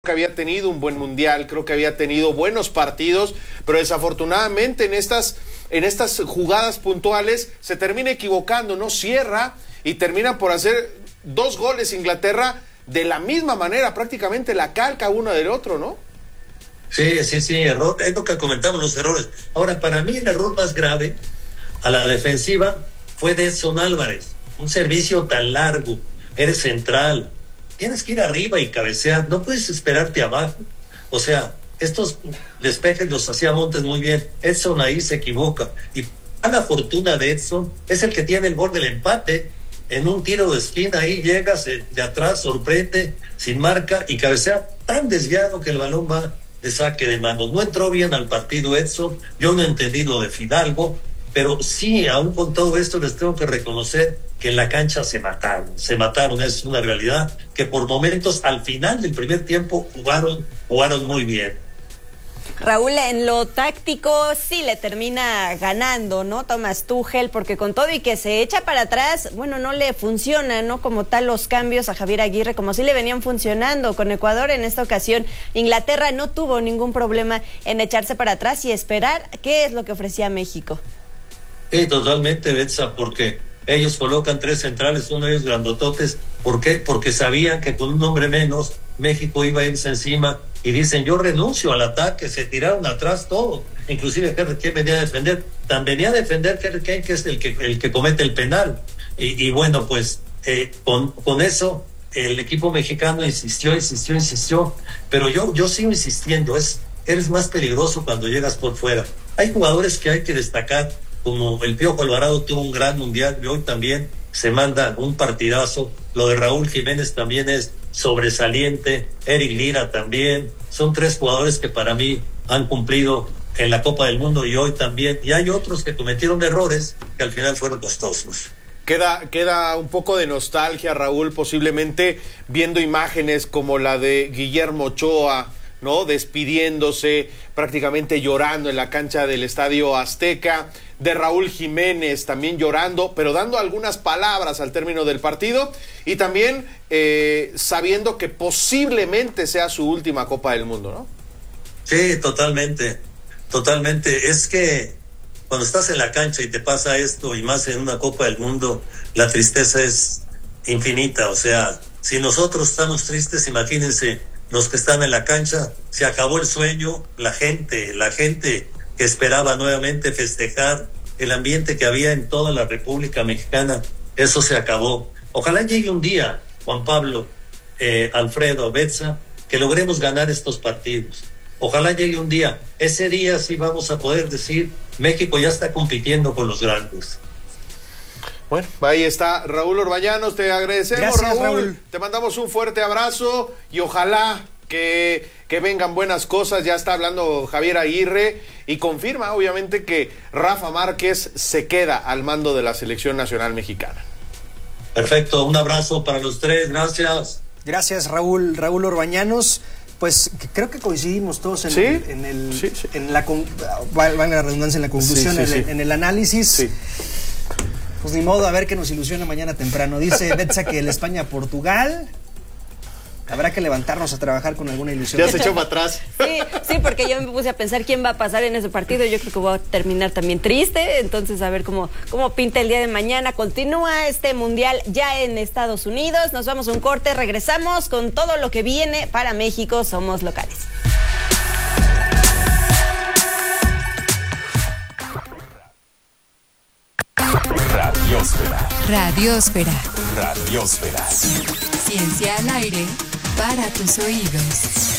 que había tenido un buen mundial, creo que había tenido buenos partidos, pero desafortunadamente en estas jugadas puntuales se termina equivocando, no cierra y termina por hacer 2 goles Inglaterra de la misma manera, prácticamente la calca uno del otro, ¿no? Sí, error, es lo que comentamos, los errores. Ahora, para mí el error más grave a la defensiva fue de Edson Álvarez, un servicio tan largo, eres central, tienes que ir arriba y cabecear, no puedes esperarte abajo. O sea, estos despejes los hacía Montes muy bien. Edson ahí se equivoca. Y a la fortuna de Edson es el que tiene el gol del empate. En un tiro de esquina ahí llega de atrás, sorprende, sin marca y cabecea tan desviado que el balón va de saque de manos. No entró bien al partido Edson. Yo no he entendido de Fidalgo. Pero sí, aún con todo esto les tengo que reconocer que en la cancha se mataron, es una realidad, que por momentos al final del primer tiempo jugaron muy bien. Raúl, en lo táctico sí le termina ganando, ¿no? Thomas Tuchel, porque con todo y que se echa para atrás, bueno, no le funciona, ¿no? Como tal los cambios a Javier Aguirre, como sí le venían funcionando con Ecuador en esta ocasión. Inglaterra no tuvo ningún problema en echarse para atrás y esperar qué es lo que ofrecía México. Sí, totalmente, Betsa, porque ellos colocan 3 centrales, uno de ellos grandototes. ¿Por qué? Porque sabían que con un hombre menos México iba a irse encima y dicen, yo renuncio al ataque, se tiraron atrás todo. Inclusive Harry Kane venía a defender, también venía a defender Harry Kane, que es el que comete el penal. Y bueno, pues con eso el equipo mexicano insistió, pero yo sigo insistiendo, eres más peligroso cuando llegas por fuera. Hay jugadores que hay que destacar, como el Piojo Alvarado tuvo un gran mundial y hoy también se manda un partidazo. Lo de Raúl Jiménez también es sobresaliente, Eric Lira también. Son 3 jugadores que para mí han cumplido en la Copa del Mundo y hoy también. Y hay otros que cometieron errores que al final fueron costosos. Queda un poco de nostalgia, Raúl, posiblemente viendo imágenes como la de Guillermo Ochoa, ¿no? Despidiéndose, prácticamente llorando en la cancha del Estadio Azteca, de Raúl Jiménez también llorando, pero dando algunas palabras al término del partido y también sabiendo que posiblemente sea su última Copa del Mundo, ¿no? Sí, totalmente. Es que cuando estás en la cancha y te pasa esto, y más en una Copa del Mundo, la tristeza es infinita. O sea, si nosotros estamos tristes, imagínense los que están en la cancha. Se acabó el sueño, la gente que esperaba nuevamente festejar, el ambiente que había en toda la República Mexicana, eso se acabó. Ojalá llegue un día, Juan Pablo, Alfredo, Betsa, que logremos ganar estos partidos. Ojalá llegue un día. Ese día sí vamos a poder decir, México ya está compitiendo con los grandes. Bueno, ahí está Raúl Orbañanos, te agradecemos. Gracias, Raúl. Te mandamos un fuerte abrazo y ojalá que vengan buenas cosas. Ya está hablando Javier Aguirre y confirma obviamente que Rafa Márquez se queda al mando de la selección nacional mexicana. Perfecto, un abrazo para los 3, gracias. Gracias, Raúl Orbañanos. Pues creo que coincidimos todos en la valga la redundancia, en la conclusión, en el análisis. Sí. Pues ni modo, a ver qué nos ilusiona mañana temprano. Dice Betsa que el España-Portugal habrá que levantarnos a trabajar con alguna ilusión. Ya se echó para atrás. Sí, porque yo me puse a pensar quién va a pasar en ese partido. Yo creo que voy a terminar también triste. Entonces, a ver cómo pinta el día de mañana. Continúa este mundial ya en Estados Unidos. Nos vamos a un corte, regresamos con todo lo que viene para México. Somos locales. Radiosfera. Ciencia al aire para tus oídos.